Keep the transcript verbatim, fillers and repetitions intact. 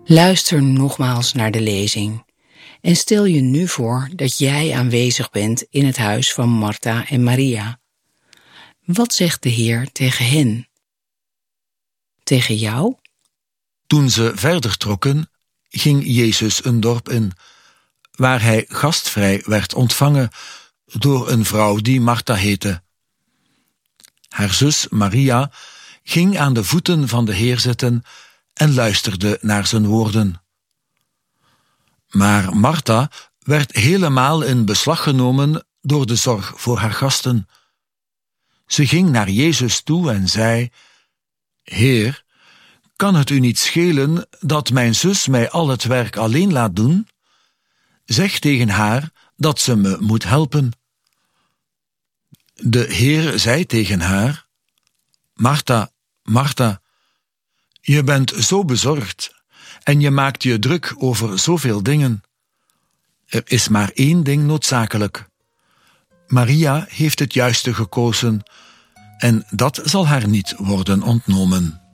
Luister nogmaals naar de lezing en stel je nu voor dat jij aanwezig bent in het huis van Martha en Maria. Wat zegt de Heer tegen hen? Tegen jou? Toen ze verder trokken, ging Jezus een dorp in, waar hij gastvrij werd ontvangen door een vrouw die Martha heette. Haar zus Maria ging aan de voeten van de Heer zitten en luisterde naar zijn woorden. Maar Martha werd helemaal in beslag genomen door de zorg voor haar gasten. Ze ging naar Jezus toe en zei: Heer, kan het u niet schelen dat mijn zus mij al het werk alleen laat doen? Zeg tegen haar dat ze me moet helpen. De Heer zei tegen haar: Martha, Martha, je bent zo bezorgd en je maakt je druk over zoveel dingen. Er is maar één ding noodzakelijk. Maria heeft het juiste gekozen en dat zal haar niet worden ontnomen.